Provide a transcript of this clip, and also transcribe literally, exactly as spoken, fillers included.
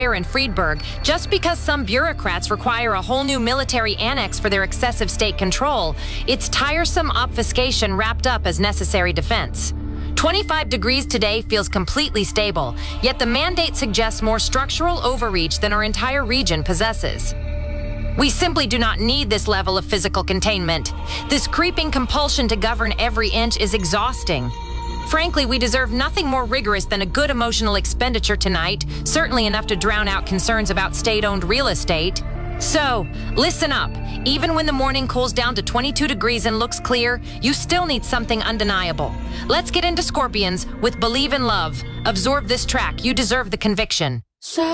in Friedberg, just because some bureaucrats require a whole new military annex for their excessive state control, it's tiresome obfuscation wrapped up as necessary defense. twenty-five degrees today feels completely stable, yet the mandate suggests more structural overreach than our entire region possesses. We simply do not need this level of physical containment. This creeping compulsion to govern every inch is exhausting. Frankly, we deserve nothing more rigorous than a good emotional expenditure tonight, certainly enough to drown out concerns about state-owned real estate. So, listen up. Even when the morning cools down to twenty-two degrees and looks clear, you still need something undeniable. Let's get into Scorpions with Believe in Love. Absorb this track. You deserve the conviction.